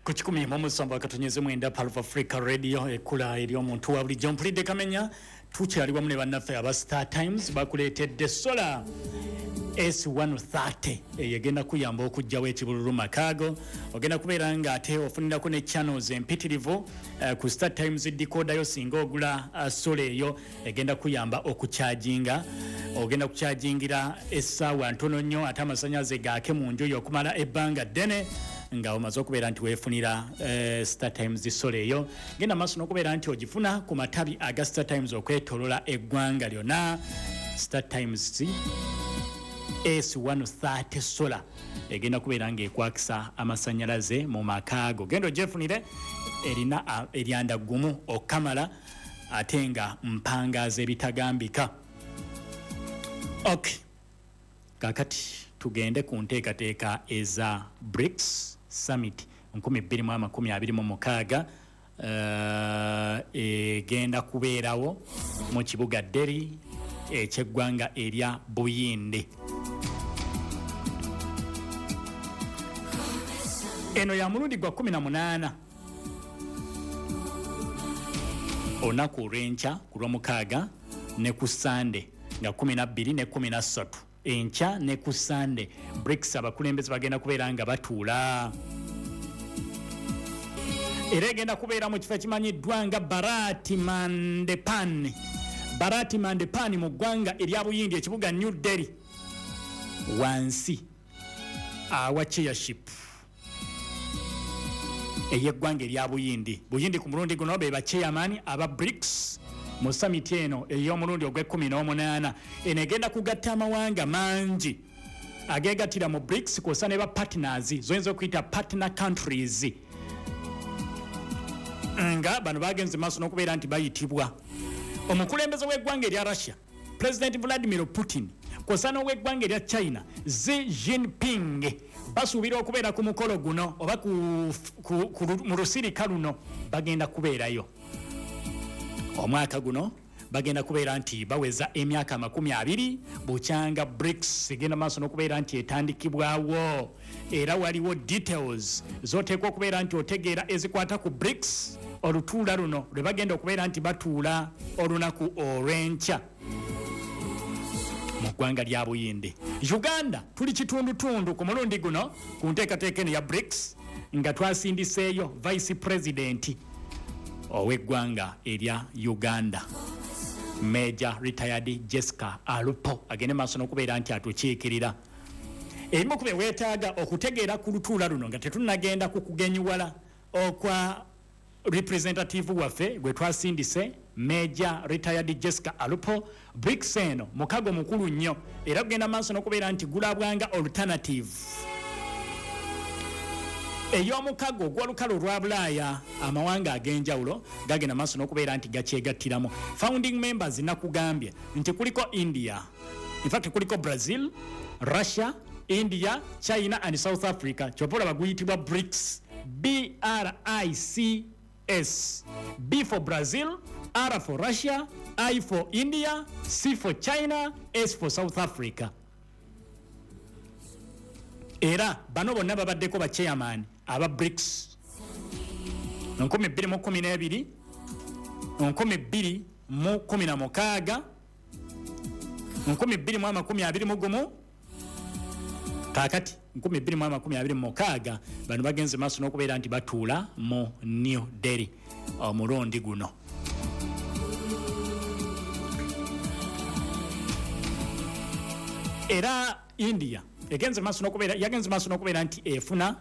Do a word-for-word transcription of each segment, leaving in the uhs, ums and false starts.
ku kikumi mu musanvu akatonyeze mwenda Palva Africa Radio ekula eri omuntu wa buli jompulidde kamenya tukyali wamu ne bannaffe aba Star Times bakuleetedde solar S one thirty eyagenda kuyamba okujjawo ekibululu makaago ogenda kubeera nga ate ofunirako ne channels empitirivu uh, ku Star Times decoder yo singa ogula uh, solar eyo egenda kuyamba okucharginga ogenda kuchargingira essaawa ntono nnyo ate amasannyalaze gaake mu nju okumala ebbanga ddene nga omaze okubeera nti weefunira uh, Star Times solar eyo genda maaso n'okubeera nti ogifuna ku matabi aga Star Times okwetolola eggwanga lyonna. Star Times S one thirty solar egenda kubeera ng'ekwakisa amasannyalaze mu makaago genda ogyefunire erina uh, eryanda gumu okamala ate nga mpangaza ebitagambika. Okay, kakati tugende ku nteekateeka eza BRICS Summit nkumi bbiri mu amakumi abiri mu mukaaga uh, egenda kubeerawo mu kibuga Delhi eky'eggwanga erya Buyindi. Eno ya mulundi gwa kumi na munaana olunaku olw'enkya ku lw'omukaaga ne ku Sande nga kumi na bbiri ne kumi na ssatu enkya ne ku Sande BRICS abakulembeze bagenda kubeera nga batuula era egenda kubeera mu kifo kimanyiddwa nga Bharati Mandapani Bharati Mandapani mu ggwanga erya Buyindi ekibuga New Delhi wansi awa chairship eyeggwanga erya Buyindi. Buyindi ku mulundi guno be ba chairman aba BRICS mu summit eno ey'omulundi ogw'ekkumi n'omunaana eno egenda kugatta amawanga mangi ageegattira mu BRICS kw'ossa ne ba partners zoyinza okuyita partner countries nga bano bagenze maaso n'okubeera nti bayitibwa omukulembeze w'eggwanga erya Russia President Vladimir Putin kw'ossa n'ow'eggwanga erya China Xi Jinping basuubira okubeera ku mukolo guno oba ku, ku, ku, mu lusirika luno bagenda kubeerayo omwaka guno bagenda kubeera nti baweza emyaka makumi abiri bukyanga BRICS egenda maaso n'okubeera nti etandikibwawo era waliwo details zoteekwa okubeera nti otegeera ezikwata ku BRICS olutuula luno lwe bagenda okubeera nti batuula olunaku olw'enkya mu ggwanga lya Buyindi. Uganda tuli kitundutundu ku mulundi guno ku nteekateeka eno ya BRICS nga twasindiseeyo Vice President ow'eggwanga erya Uganda Major Retired Jessica Alupo agende maaso n'okubeera nti atukiikirira erimu kube weetaaga okutegeera ku lutuula luno nga tetunnagenda kukugenyuwala okwa representative waffe gwe twasindise Major Retired Jessica Alupo. BRICS eno mukago mukulu nnyo era kugenda maaso n'okubeera nti gulabwanga alternative ey'omukago gw'olukalo lwa Bulaaya amawanga ag'enjawulo gagenda maaso n'okubeera nti gakyegattiramu. Founding members nakugambye nti kuliko India, in fact kuliko Brazil, Russia, India, China and South Africa. Kyopola baguyitibwa BRICS. B R I C S. B for Brazil, R for Russia, I for India, C for China, S for South Africa. Era bano bonna babaddeko ba chairman aba BRICS nkumi bbiri mu kumi n'ebiri nkumi bbiri mu kumi na mukaaga nkumi bbiri mu amakumi abiri mu gumu kaakati nkumi bbiri mu amakumi abiri mu mukaaga bano bagenze maaso n'okubeera nti batuula mu New Delhi omulundi guno. Era India yagenze maaso n'okubeera yagenze maaso n'okubeera nti efuna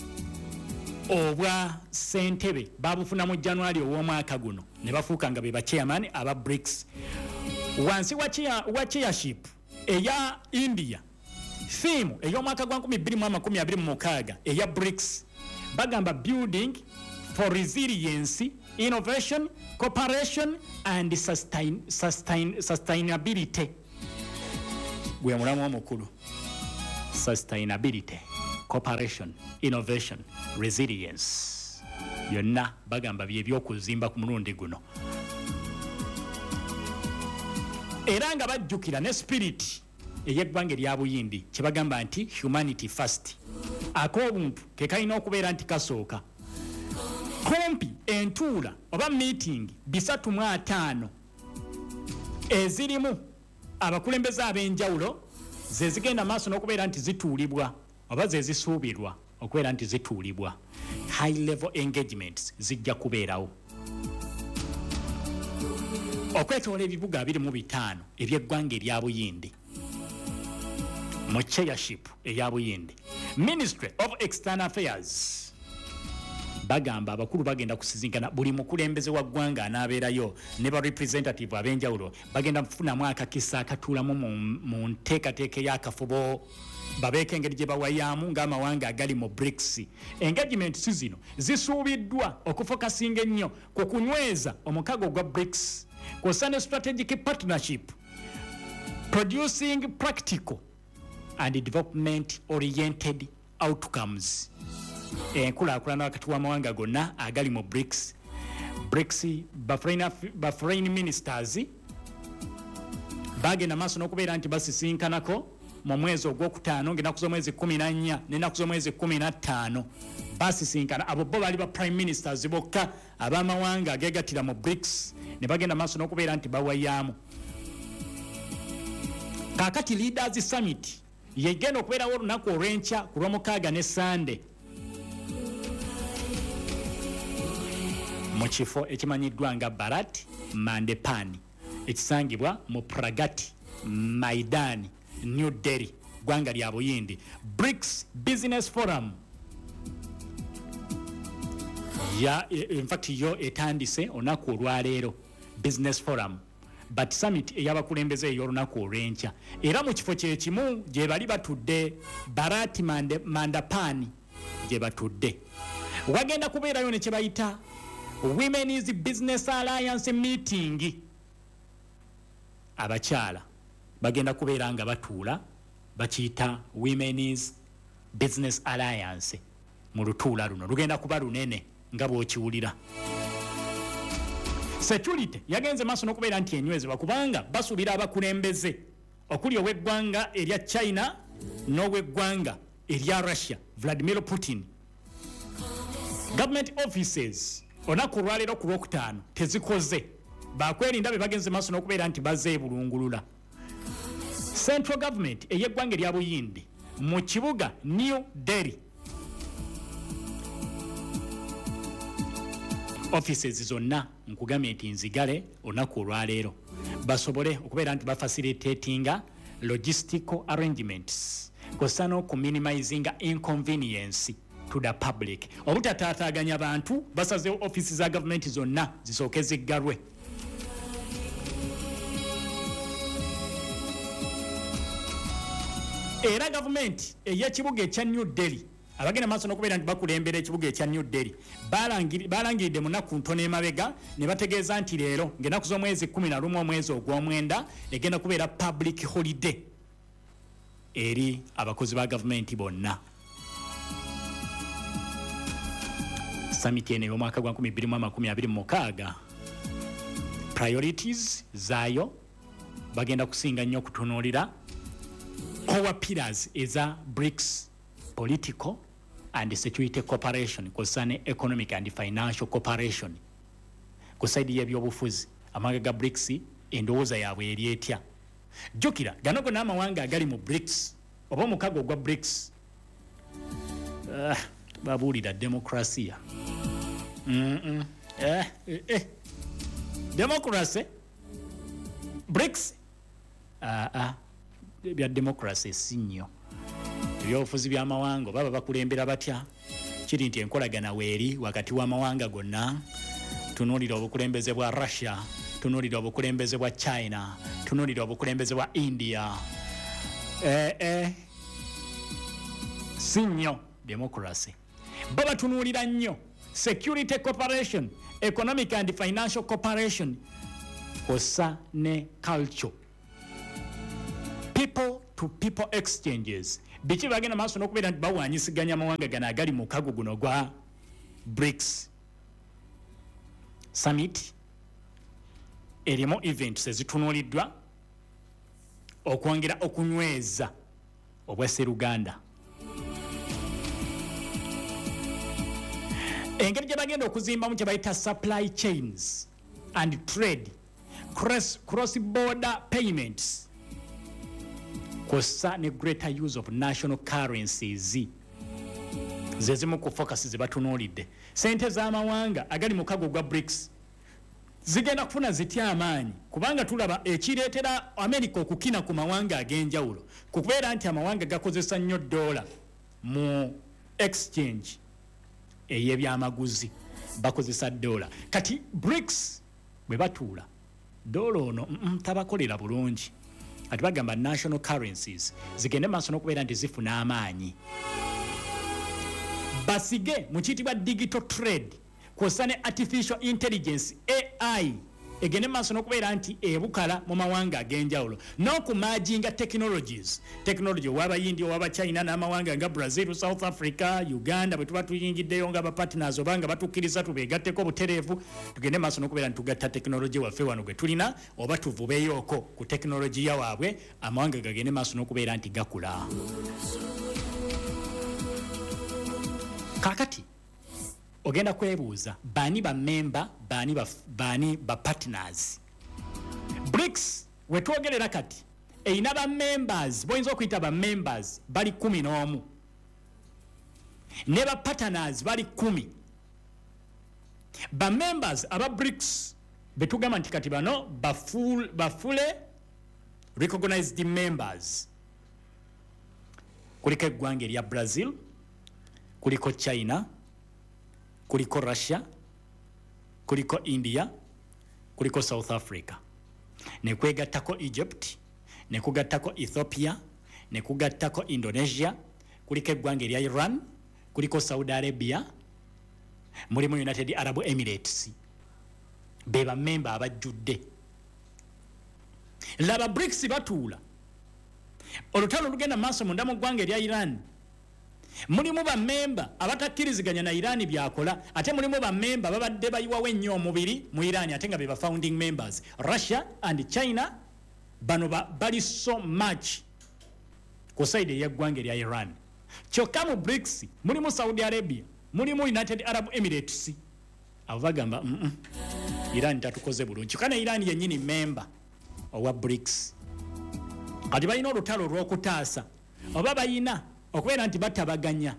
obwa ssentebe babufuna mu January ow'omwaka guno ne bafuuka nga be ba chairman aba BRICS wansi wa chairship eya India. Theme ey'omwaka gwa nkumi bbiri mu amakumi abiri mu mukaaga eya BRICS bagamba building for resilience, innovation, cooperation and sustain, sustain, sustainability. Gwe mulamu omukulu. Sustainability, cooperation, innovation, resilience. Byonna bagamba bye by'okuzimba ku mulundi guno. Era nga bajjukira ne spirit eyeggwanga erya Buyindi kye bagamba nti humanity first. Ak'obuntu ke kalina okubeera nti kasooka kumpi entuula oba meeting bisatu mu ataano ezirimu abakulembeze ab'enjawulo ze zigenda maaso n'okubeera nti zituulibwa oba ze zisuubirwa okubeera nti zituulibwa. High level engagements zijja kubeerawo okwetoola ebibuga abiri mu bitaano eby'eggwanga erya Buyindi mu chairship eya Buyindi. Ministry of External Affairs bagamba abakulu bagenda kusizinkana buli mukulembeze wa ggwanga anaabeerayo ne ba representative ab'enjawulo bagenda kufunamu akakisa akatuulamu mu nteekateeka y'akafubo babeeko engeri gye bawayaamu ng'amawanga agali mu BRICS. Engagements zino zisuubiddwa okufokasinga ennyo ku kunyweza omukago gwa BRICS kw'ossa ne strategic partnership producing practical and development oriented outcomes. Enkulaakulana wakati w'amawanga gonna agali mu BRICS. BRICS ba foreign ministers bagenda maaso n'okubeera nti basisinkanako mu mwezi ogwokutaano ng'ennaku z'omwezi kumi na nnya n'ennaku z'omwezi kumi na ttaano basisinkana. Abo bo bali ba prime ministers bokka ab'amawanga ageegattira mu BRICS ne bagenda maaso n'okubeera nti bawayaamu. Kaakati Leaders Summit yegenda okubeerawo olunaku olw'enkya ku lw'omukaaga ne Sande mu kifo ekimanyiddwa nga Bharat Mandapani ekisangibwa mu Pragati Maidani, New Delhi, ggwanga lya Buyindi. BRICS Business Forum ya in fact yo etandise olunaku olwaleero Business Forum but summit ey'abakulembeze ey'olunaku olw'enkya era mu kifo kye kimu gye bali batudde Bharat Mandapani gye batudde. Wagenda kubeerayo ne kye bayita Women's Business Alliance meeting. Abakyala bagenda kubeera nga batuula bakiyita Women's Business Alliance mu lutuula luno lugenda kuba lunene nga bw'okiwulira. Security yagenze maaso n'okubeera nti enywezebwa kubanga basuubira abakulembeze okuli ow'eggwanga erya China n'ow'eggwanga erya Russia Vladimir Putin. Government offices olunaku olwaleero ku lwokutaano tezikoze bakwerinda be bagenze maaso n'okubeera nti bazeebulungulula. Central government ey'eggwanga erya Buyindi mu kibuga New Delhi offices zonna nkugambye nti nzigale olunaku olwaleero basobole okubeera nti bafacilitatinga logistical arrangements kw'ossa n'okuminimizinga inconvenience to the public. Obutataataganya bantu basazeewo office za gavumenti zonna zisooke ziggalwe. Era gavumenti ey'ekibuga ekya New Delhi abagenda maaso n'okubeera nti bakulembera ekibuga ekya New Delhi balangiridde mu nnaku ntono emabega ne bategeeza nti leero ng'ennaku z'omwezi kumi na lumu omwezi ogw'omwenda egenda kubeera public holiday eri abakozi ba gavumenti bonna. Summit eno y'omwaka gwa nkumi bbiri mu amakumi abiri mu mukaaga priorities zaayo bagenda kusinga nnyo okutunuulira core pillars eza BRICS: political and security cooperation kw'ossa ne economic and financial cooperation. Ku saidi y'ebyobufuzi amawanga ga BRICS endowooza yaabwe eri etya. Jjukira gano gonna amawanga agali mu BRICS oba omukago ogwa BRICS uh, babuulira demokrasiya. Mm -mm. Eh, eh, eh. Democracy BRICS ah ah bya democracy si nnyo. Ebyobufuzi by'amawanga baba bakulembera batya kiri nti enkolagana weeri wakati w'amawanga gonna. Tunuulira obukulembeze bwa Russia, tunuulira obukulembeze bwa China, tunuulira obukulembeze bwa India. Eh, eh. Si nnyo democracy. Baba tunuulira nnyo security cooperation, economic and financial cooperation kw'ossa ne culture, people to people exchanges. Biki bagenda maaso n'okubeera nti bawaanyisiganya amawanga gano agali mu kago guno gwa BRICS. Summit erimu events ezitunuuliddwa okwongera okunyweza obwasseruganda. engeri gye bagenda okuzimbamu kye bayita supply chains and trade, cross, cross border payments, kw'ossa ne greater use of national currencies ze zimu ku focus ze batunuulidde. Sente z'amawanga agali mu kago gwa BRICS zigenda kufuna zitya amaanyi kubanga tulaba ekireetera America okukina ku mawanga ag'enjawulo kukubeera nti amawanga gakozesa nnyo dola mu exchange ey'ebyamaguzi, bakozesa dola. Kati BRICS bwe batuula dola ono mm, tabakolera bulungi, ati bagamba national currencies zigende maaso n'okubeera nti zifuna amaanyi, basige mu kiyitibwa digital trade kw'ossa ne artificial intelligence A I egende maaso n'okubeera nti ebukala mu mawanga ag'enjawulo, n'okumajinga technologies technology ow'abayindi ow'abachina n'amawanga nga Brazil, South Africa, Uganda bwe tuba tuyingiddeyo nga bapartners oba nga batukkiriza tubeegatteko butereevu, tugende maaso n'okubeera nti tugatta technology waffe wano gwe tulina oba tuvubeyooko ku technology ya waabwe, amawanga gagende maaso n'okubeera nti gakula. Kakati ogenda kwebuuza bani ba member bani ba bani ba partners. BRICS wetwogerera kati eyina ba members boyinza okuyita ba members bali kumi n'omu ne ba partners bali kumi. Ba members aba BRICS betugamba nti kati bano ba full ba fully recognized members. Kuliko eggwanga erya Brazil, kuliko China, kuliko Russia, kuliko India, kuliko South Africa, ne kwegattako Egypt, ne kugattako Ethiopia, ne kugattako Indonesia, kuliko eggwanga erya Iran, kuliko Saudi Arabia, mulimu United Arab Emirates. Beba member abajjudde. Laba BRICS batuula olutalo lugenda maaso munda mu ggwanga erya Iran, mulimu ba member abatakkiriziganya na Iran byakola, ate mulimu ba member babadde bayiwawo ennyo omubiri mu Iran ate nga be ba founding members. Russia and China bano ba, bali so much ku side y'eggwanga erya Iran. Kyokka mu BRICS mulimu Saudi Arabia, mulimu United Arab Emirates. Abo bagamba mm -mm. Iran tatukoze bulungi. Kana Iran yennyini member owa BRICS. Kati balina olutalo olw'okutaasa oba bayina okubeera nti batabaganya.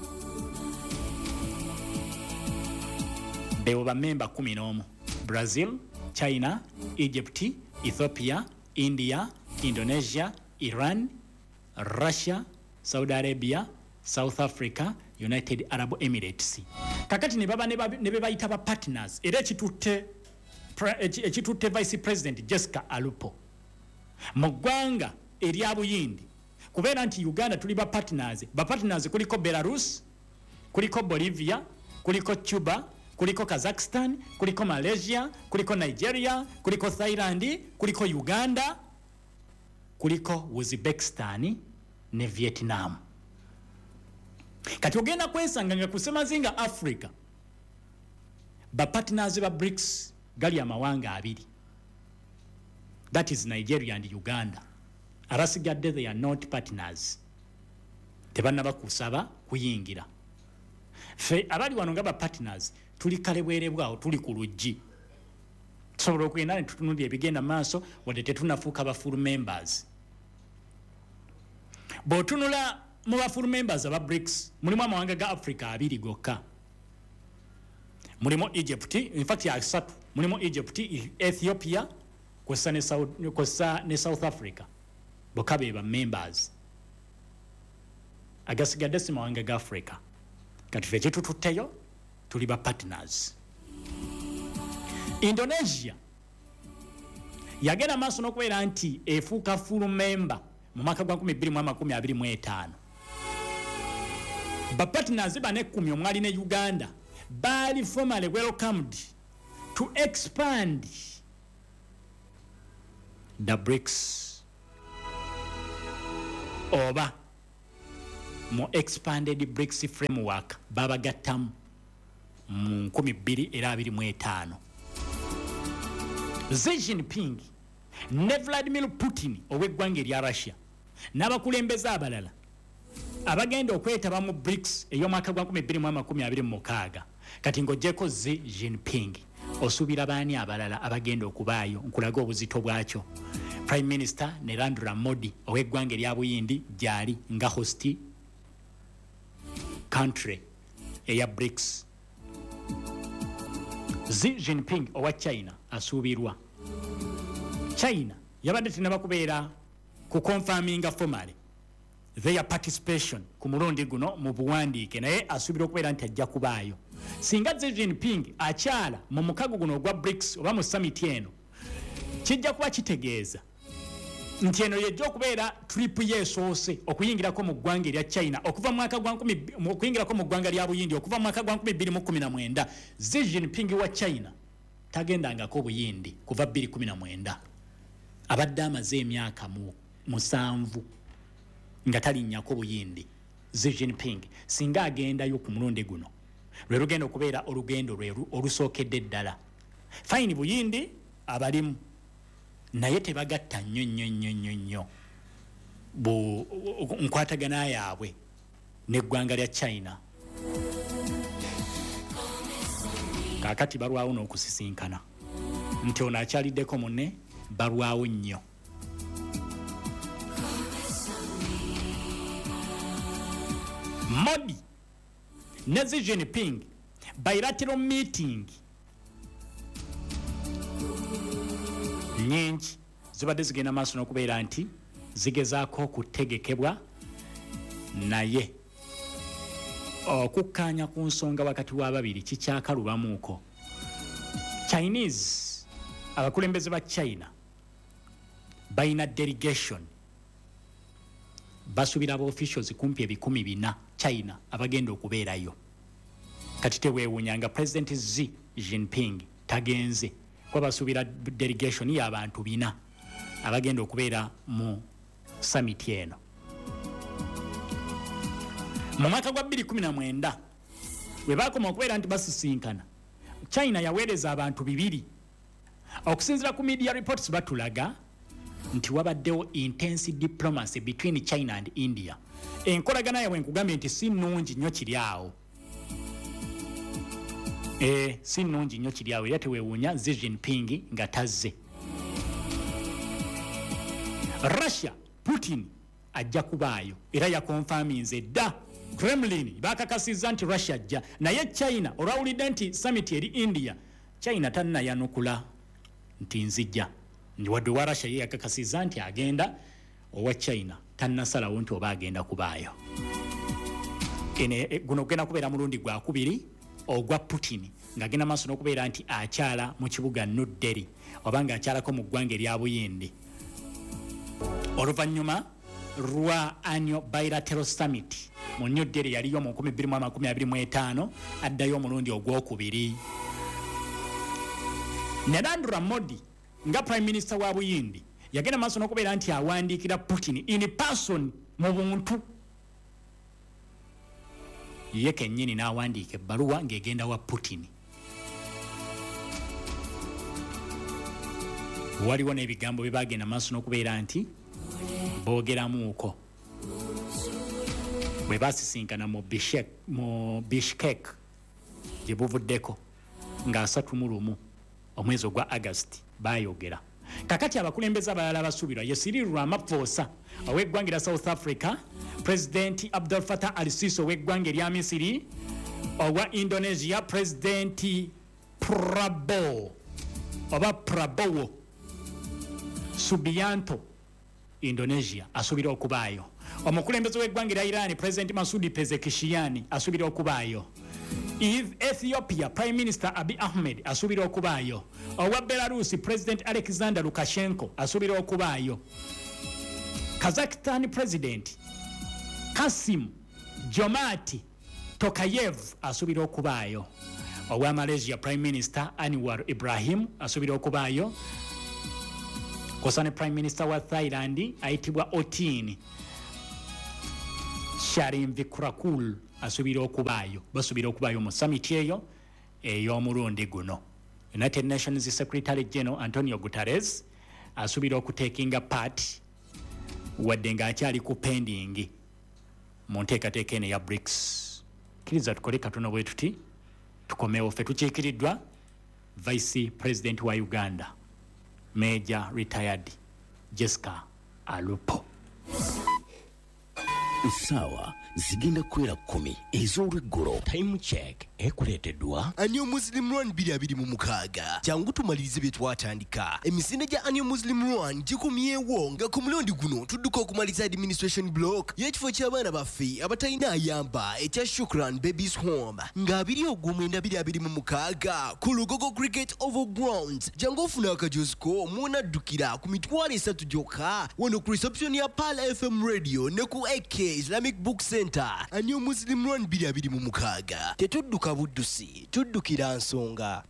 Bewo ba member kumi n'omu: Brazil, China, Egypt, Ethiopia, India, Indonesia, Iran, Russia, Saudi Arabia, South Africa, United Arab Emirates. Kakati ne baba ne be bayita ba partners era ekitutte ekitutte Vice President Jessica Alupo mu ggwanga erya Buyindi kubeera nti Uganda tuli ba partners. Ba partners kuliko Belarus, kuliko Bolivia, kuliko Cuba, kuliko Kazakhstan, kuliko Malaysia, kuliko Nigeria, kuliko Thailand, kuliko Uganda, kuliko Uzbekistan ne Vietnam. Kati ogenda kwesanga nga kusemazinga Africa ba partners ba BRICS gali amawanga abiri, that is Nigeria and Uganda. Abasigadde they are not partners, tebanaba kusaba kuyingira. Fe abali wano nga ba partners tuli kale bwerebwawo, tuli ku luggi, tusobola okugenda ne tutunulira ebigenda maaso wadde tetunafuuka ba full members. Bw'otunula mu ba full members aba BRICS mulimu amawanga ga Africa abiri gokka. Mulimu Egypt, in fact ya asatu, mulimu Egypt, Ethiopia, kw'ossa ne South, kw'ossa ne South Africa. Bokka be ba members. Agasigadde si mawanga ga Africa. Kati ffe kitututteyo tuli ba partners. Indonesia yagenda maaso n'okubeera nti efuuka full member mu mwaka gwa nkumi bbiri mu amakumi abiri mu etaano. Ba partners bane ekkumi omwali ne Uganda bali formally welcomed to expand the BRICS oba mu expanded BRICS framework babagattamu mu nkumi bbiri era abiri mu etaano. Xi Jinping ne Vladimir Putin ow'eggwanga erya Russia n'abakulembeze abalala abagenda okwetaba mu BRICS ey'omwaka gwa nkumi bbiri mu amakumi abiri mu mukaaga kati ng'oggyeko Xi Jinping osuubira baani abalala abagenda okubaayo nkulaga obuzito bwakyo. Prime Minister Narendra Modi ow'eggwanga erya Buyindi gyali nga hosti country eya BRICS. Xi Jinping owa China asuubirwa. China yabadde tenaba kubeera ku confirminga formally their participation ku mulundi guno mu buwandiike naye asuubira okubeera nti ajja kubaayo. Singa Xi Jinping akyala mu mukago guno ogwa BRICS oba mu summit eno kijja kuba kitegeeza nti eno yejja okubeera trip yeesoose okuyingirako mu ggwanga erya China okuva mu mwaka gwa nkumi okuyingirako mu ggwanga lya Buyindi okuva mu mwaka gwa nkumi bbiri mu kumi na mwenda. Xi Jinping wa China tagendangako Buyindi kuva bbiri kumi na mwenda. Abadde amaze emyaka mu musanvu nga talinnyako Buyindi. Xi Jinping singa agendayo ku mulundi guno lwe lugenda okubeera olugendo lwe olusookedde ddala. Fine Buyindi abalimu naye tebagatta nnyo nnyo nnyo nnyo nnyo bu nkwatagana yaabwe n'eggwanga lya China. Kaakati balwawo n'okusisinkana nti ono akyaliddeko munne balwawo nnyo. Modi ne Xi Jinping bilateral meeting nyingi zibadde zigenda maaso n'okubeera nti zigezaako okutegekebwa naye okukkaanya ku nsonga wakati w'ababiri kikyakalubamuuko. Chinese abakulembeze ba China balina delegation basubira aba officials kumpi ebikumi bina China abagenda okubeerayo. Kati teweewuunyanga President Xi Jinping tagenze kwa basubira delegation y'abantu bina abagenda okubeera mu summit eno. Mu mwaka gwa bbiri kumi na mwenda we baakoma okubeera nti basisinkana China yaweereza abantu bibiri. Okusinziira ku media reports batulaga nti wabaddewo intense diplomacy between China and India. Enkolagana yaabwe nkugambye nti si nnungi nnyo kiri awo. Eh, si nnungi nnyo kiri awo era teweewuunya Xi Jinping nga tazze. Russia Putin ajja kubaayo era yakonfaminze dda. Kremlin bakakasizza nti Russia ajja naye China olwawulidde nti summit eri India China tannayanukula nti nzijja. Wadde wa Russia ye yakakasizza nti agenda owa China tannasalawo nti oba agenda kubaayo. Ene guno gena kubeera mulundi gwa kubiri ogwa Putin ng'agenda maaso n'okubeera nti akyala mu kibuga New Delhi oba ng'akyalako mu ggwanga erya Buyindi. Oluvannyuma lwa annual bilateral summit mu New Delhi yaliyo mu nkumi bbiri mu amakumi abiri mu etaano addayo omulundi ogwokubiri. Narendra Modi nga Prime Minister wa Buyindi yagenda maaso n'okubeera nti awandiikira Putin in person mu buntu. Ye kennyini n'awandiika ebbaluwa ng'egenda wa Putin. Waliwo n'ebigambo bye baagenda maaso n'okubeera nti boogeramuuko bwe baasisinkana mu Bishkek mu Bishkek gye buvuddeko nga asatu mu lumu omwezi ogwa August bayogera. Kakati abakulembeze abalala basuubirwa ye Cyril Ramaphosa ow'eggwanga erya South Africa, President Abdel Fattah al-Sisi ow'eggwanga erya Misiri, owa Indonesia President Prabowo oba Prabowo Subianto Indonesia asuubira okubaayo. Omukulembeze w'eggwanga erya Iran President Masoud Pezeshkian asuubira okubaayo. Ethiopia Prime Minister Abiy Ahmed asuubira okubaayo. Owa Belarus President Alexander Lukashenko asuubira okubaayo. Kazakhstan President Kasim Jomart Tokayev asuubira okubaayo. Owa Malaysia Prime Minister Anwar Ibrahim asuubira okubaayo. Kosane Prime Minister wa Thailand ayitibwa Otin Sharim Vikrakul asuubira okubaayo. Basuubira okubaayo mu summit eyo ey'omulundi guno. United Nations Secretary General Antonio Guterres asuubira okutekinga part wadde ng'akyali ku pending mu nteekateeka eno ya BRICS. Kkiriza tukole katono bwe tuti tukomewo ffe tukiikiriddwa Vice President wa Uganda Major Retired Jessica Alupo. Sawa zigenda kwera kumi ez'olweggolo. Time check ekuleeteddwa Annual Muslim Run bbiri abiri mu mukaaga. Jangu tumalirize bye twatandika. Emisinde gya Annual Muslim Run gikumyewo nga ku mulundi guno tudduka okumaliza administration block y'ekifo ky'abaana baffe abatalina ayamba ekya Shukran Babies Home nga abiri ogw'omwenda bbiri abiri mu mukaaga ku Lugogo Cricket Oval Grounds. Jangu ofuna akajoziko munaddukira ku mitwalo esatu gyokka wano ku reception ya Pala F M Radio ne ku A K Islamic Book Center. Annual Muslim Run bbiri abiri mu mukaaga. Tetudduka buddusi, tuddukira nsonga.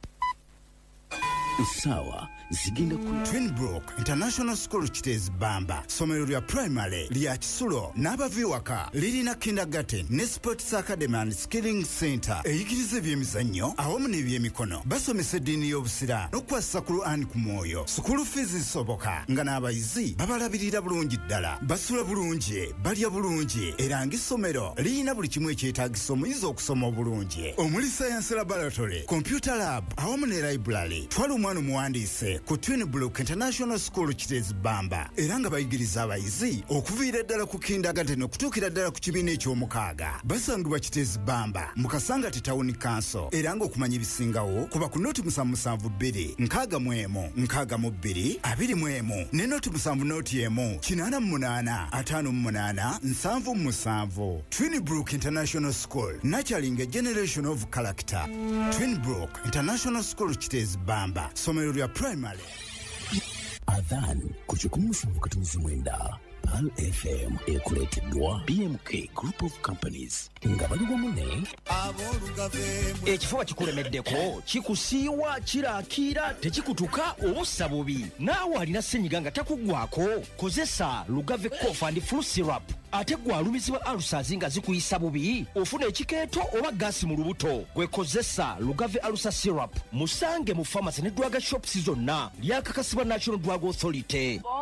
Sawa zigenda ku Twinbrook International School Kitezi Bamba. Somero lya primary lya Kisulo n'abaviwaka lirina kindergarten ne sports academy and skilling center. Eyigiriza ebyemizannyo awamu n'ebyemikono. Basomesa eddiini y'obusira n'okukwasa ku Qur'an ku mwoyo. School fees zisoboka nga n'abayizi babalabirira bulungi ddala. Basula bulungi, balya bulungi era ng'essomero lirina buli kimu ekyetaagisa omuyizi okusoma obulungi. Omuli science laboratory, computer lab awamu ne library. Twala omwana omuwandiise ku Twinbrook International School Kitezi Bamba era nga bayigiriza abayizi okuviira ddala ku kindergarten okutuukira ddala ku kibiina eky'omukaaga. Basangibwa Kitezi Bamba mu Kasangati Town Council era ng'okumanya ebisingawo kuba ku noti musanvu musanvu bbiri nkaaga mu emu nkaaga mu bbiri abiri mu emu ne noti musanvu noti emu kinaana mu munaana ataano mu munaana nsanvu mu musanvu. Twinbrook International School nurturing a generation of character. Twinbrook International School Kitezi Bamba. Somero lya primary. Adhan kuchukuma mfungu katumizi mwenda Pal F M ekuleteddwa B M K Group of Companies nga bali bamune ekifuba kikulemeddeko kikusiiwa kiraakira tekikutuka obussa bubi naawe alina ssenyiga nga takugwako kozesa Lugave Cough and Flu Syrup ate gwe alumizibwa alusazi nga zikuyisa bubi ofuna ekikeeto oba gaasi mu lubuto gwekozesa Lugave Alusa Syrup musange mu pharmacy ne drug shops zonna lyakakasibwa National Drug Authority.